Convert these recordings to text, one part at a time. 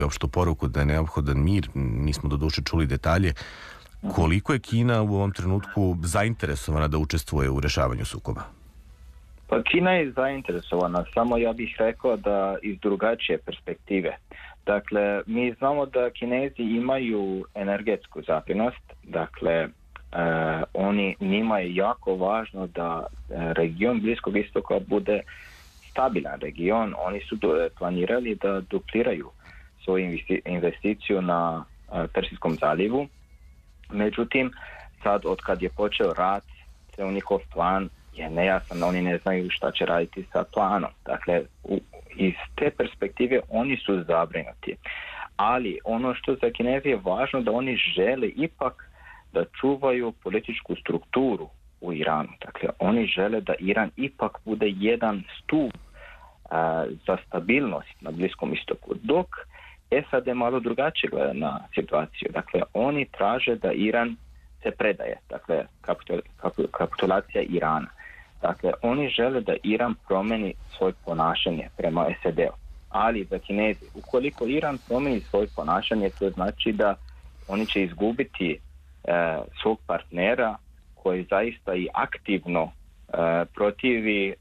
opštu poruku da je neophodan mir, nismo do duše čuli detalje. Koliko je Kina u ovom trenutku zainteresovana da učestvuje u rešavanju sukoba? Pa Kina je zainteresovana, samo ja bih rekao da iz drugačije perspektive. Dakle, mi znamo da Kinezi imaju energetsku zabrinutost, dakle, njima je jako važno da region Bliskog istoka bude stabilan region. Oni su planirali da dupliraju svoju investiciju na Persijskom zalivu. Međutim, sad od kad je počeo rat, ceo njihov plan je nejasan, oni ne znaju šta će raditi sa planom. Dakle, iz te perspektive oni su zabrinuti. Ali ono što za Kinezi je važno da oni žele ipak da čuvaju političku strukturu u Iranu. Dakle, oni žele da Iran ipak bude jedan stup za stabilnost na Bliskom istoku, dok SAD malo drugačije gleda na situaciju. Dakle, oni traže da Iran se predaje, dakle, kapitulacija Irana. Dakle, oni žele da Iran promeni svoje ponašanje prema SAD-u. Ali za Kinezi, ukoliko Iran promeni svoje ponašanje, to znači da oni će izgubiti svog partnera koji zaista i aktivno protivi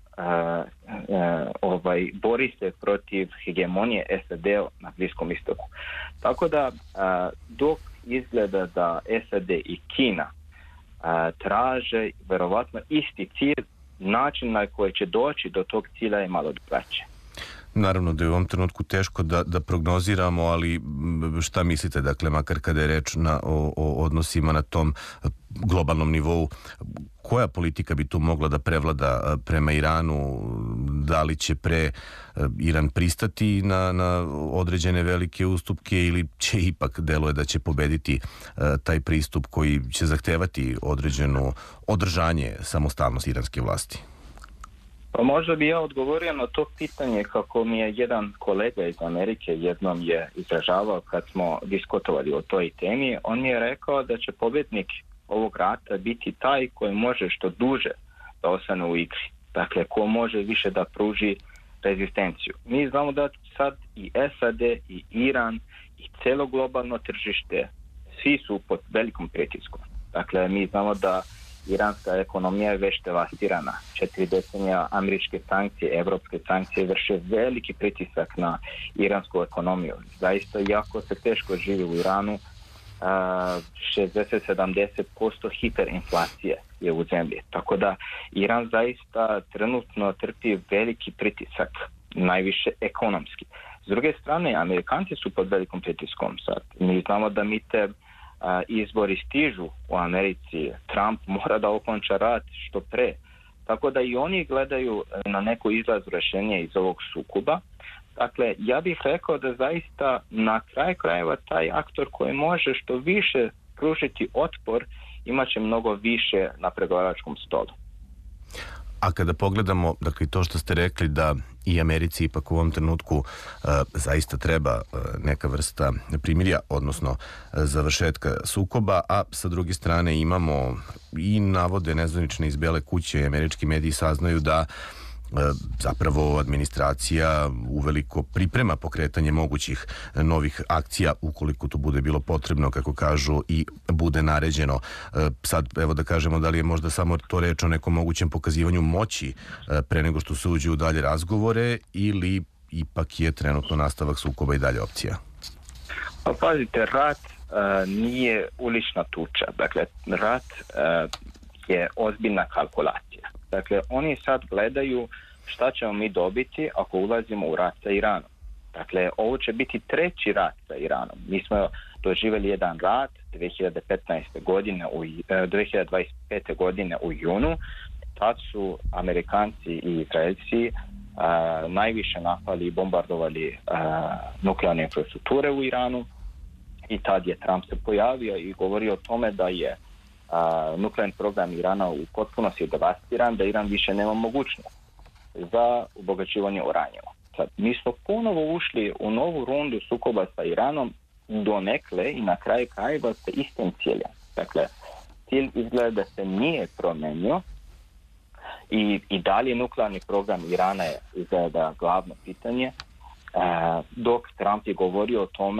bori se protiv hegemonije SAD-a na Bliskom istoku. Tako da dok izgleda da SAD i Kina traže verovatno isti cilj, način na koji će doći do tog cilja je malo drugačije. Naravno da je u ovom trenutku teško da prognoziramo, ali šta mislite, dakle, makar kada je reč o odnosima na tom globalnom nivou, koja politika bi tu mogla da prevlada prema Iranu? Da li će Iran pristati na određene velike ustupke ili će ipak, deluje da će pobediti taj pristup koji će zahtevati određeno održanje samostalnosti iranske vlasti? Pa možda bi ja odgovorio na to pitanje kako mi je jedan kolega iz Amerike jednom je izražavao kad smo diskutovali o toj temi. On mi je rekao da će pobjednik ovog rata biti taj koji može što duže da ostane u igri. Dakle, ko može više da pruži rezistenciju. Mi znamo da sad i SAD i Iran i celo globalno tržište svi su pod velikom pritiskom. Dakle, mi znamo da iranska ekonomija je već devastirana. 4 decenija američke sankcije, evropske sankcije vrše veliki pritisak na iransku ekonomiju. Zaista jako se teško živi u Iranu. 60-70% hiperinflacije je u zemlji. Tako da Iran zaista trenutno trpi veliki pritisak, najviše ekonomski. S druge strane, Amerikanci su pod velikom pritiskom sad. Mi znamo da izbori stižu u Americi, Trump mora da okonča rat što pre. Tako da i oni gledaju na neko izlaz rješenje iz ovog sukoba. Dakle, ja bih rekao da zaista na kraju krajeva taj aktor koji može što više pružiti otpor imat će mnogo više na pregovaračkom stolu. A kada pogledamo, dakle, to što ste rekli da i Americi ipak u ovom trenutku zaista treba neka vrsta primirja, odnosno završetka sukoba, a sa druge strane imamo i navode nezvanične iz Bele kuće, američki mediji saznaju da zapravo administracija uveliko priprema pokretanje mogućih novih akcija ukoliko to bude bilo potrebno, kako kažu, i bude naređeno. Sad, evo da kažemo, da li je možda samo to reč o nekom mogućem pokazivanju moći pre nego što se uđe u dalje razgovore ili ipak je trenutno nastavak sukoba i dalje opcija? Pa pazite, rat nije ulična tuča. Dakle, rat je ozbiljna kalkulacija. Dakle, oni sad gledaju šta ćemo mi dobiti ako ulazimo u rat sa Iranom. Dakle, ovo će biti treći rat sa Iranom. Mi smo doživjeli jedan rat 2025. godine u junu. Tad su Amerikanci i Izraelci najviše napali i bombardovali nuklearne infrastrukture u Iranu. I tad je Trump se pojavio i govorio o tome da je nuklearni program Irana u potpunosti devastiran, da Iran više nema mogućnost za obogaćivanje uranijuma. Sad, mi smo ponovo ušli u novu rundu sukoba sa Iranom donekle i na kraju krajeva sa istim ciljem. Dakle, cilj izgleda da se nije promenio i dalje nuklearni program Irana je izgleda glavno pitanje. dok Trump je govorio o tome